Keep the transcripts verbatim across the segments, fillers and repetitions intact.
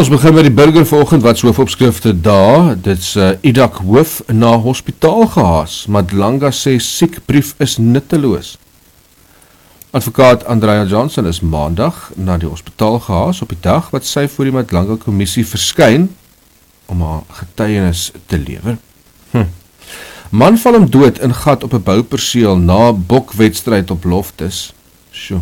Ons begin met die burger vanoggend wat so hoofopskrifte daar. Dit's uh, Idak hoof na hospitaal gehaas. Madlanga sê siekbrief is nutteloos. Advokaat Andrea Johnson is maandag na die hospitaal gehaas op die dag wat sy voor die Madlanga kommissie verskyn om haar getuienis te lewer. Hm. Man val hom dood in gat op 'n bouperseel na bokwedstryd op Loftus. Sjoe.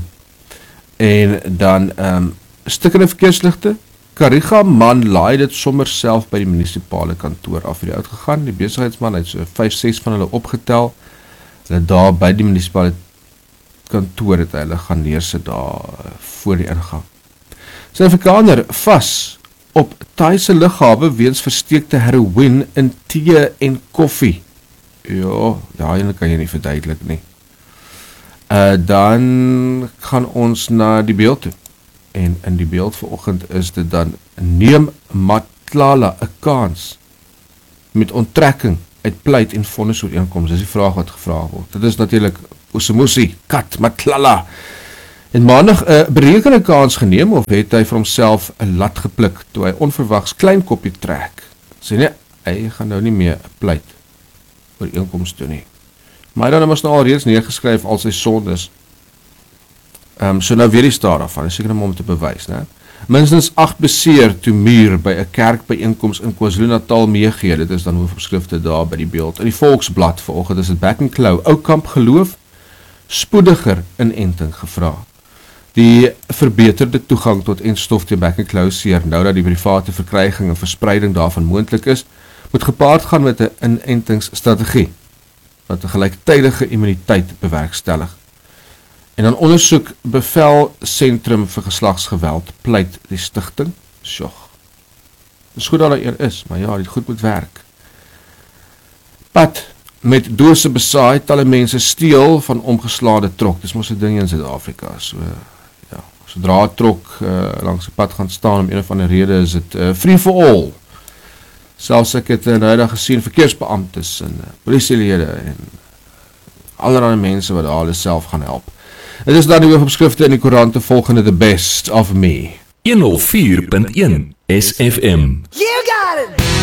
En dan um, stikkende verkeersligte. Kariga man laai dit sommer self by die munisipale kantoor af. Hierdie uitgegaan, die besigheidsman het so vyf ses van hulle opgetel. Hulle daar by die munisipale kantoor het hulle gaan neersit daar voor die ingang. Suid-Afrikaner vas op Thaise lughawe weens versteekte heroïne in tee en koffie. Ja, daarin kan jy nie verduidelik nie. Uh, dan gaan ons na die beeld toe. En in die beeld vanoggend is dit dan neem Matlala 'n kans met onttrekking uit pleit en vonnisooreenkoms. Dis die vraag wat gevra word. Dit is natuurlik Usimusi, Kat, Matlala. En maandag 'n uh, berekende kans geneem of het hy vir homself 'n lat gepluk toe hy onverwags klein kopie trek. Sê nee, hy gaan nou nie meer pleit ooreenkoms toe nie. Maar dan was nou al reeds neergeskryf al sy sondes. Um, so nou weer die staat daarvan, is seker om te bewys, né? Minstens agt beseer toe muur by 'n kerkbyeenkoms in KwaZulu-Natal meegee. Dit is dan hoofopskrifte daar by die beeld. In die Volksblad vanoggend is dit back and claw. Oukamp geloof spoediger inenting gevra. Die verbeterde toegang tot enstof teen back and claw seer nou dat die private verkryging en verspreiding daarvan moontlik is, moet gepaard gaan met 'n inentingsstrategie wat 'n gelyktydige immuniteit bewerkstellig. En dan ondersoek bevel Sentrum vir Geslagsgeweld pleit die stigting. Sjog. Dis goed dat daar eer is, maar ja, dit goed moet werk. Pad met dose besaai, talle mense steel van omgeslaade trok. Dis mos 'n ding in Suid-Afrika. So ja, sodra 'n trok uh, langs die pad gaan staan om een of ander rede is dit uh, free for all. Selfs ek het nou eendag gesien verkeersbeamptes en uh, polisielede en allerlei mense wat hulle self gaan help. Dit is dan die hoofopskrifte in die koerante volgende The Best of Me. honderd vier punt een S F M. You got it!